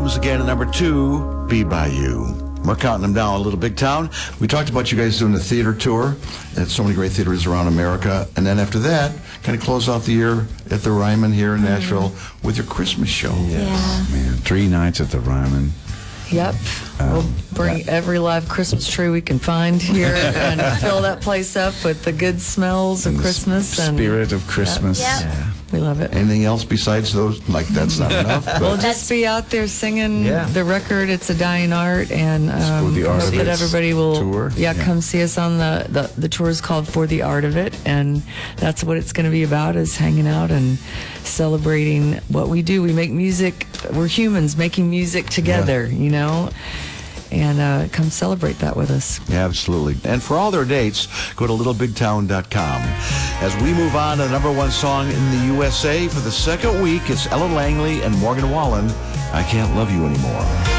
albums again at number 2, Be By You. We're counting them down. A Little Big Town. We talked about you guys doing the theater tour at so many great theaters around America. And then after that, kind of close out the year at the Ryman here in Nashville with your Christmas show. Yes, man. 3 nights at the Ryman. Yep. We'll bring every live Christmas tree we can find here and fill that place up with the good smells of Christmas. And spirit of Christmas. Yep. Yeah. We love it. Anything else besides those? Like, that's not enough. We'll just be out there singing the record, It's a Dying Art, and the Art hope of that It everybody will tour. come see us on the tour is called For the Art of It, and that's what it's going to be about, is hanging out and celebrating what we do. We make music. We're humans making music together, you know. And come celebrate that with us. Yeah, absolutely. And for all their dates, go to littlebigtown.com. As we move on to the number 1 song in the USA for the second week, it's Ella Langley and Morgan Wallen, I Can't Love You Anymore.